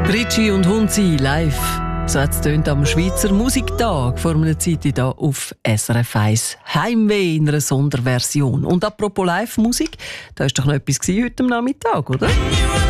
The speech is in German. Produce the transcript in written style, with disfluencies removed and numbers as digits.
Ricci und Hunzi live. So hat es tönt am Schweizer Musiktag vor einer Zeit hier auf SRF 1 Heimweh in einer Sonderversion. Und apropos Live-Musik, da war doch noch etwas heute am Nachmittag, oder?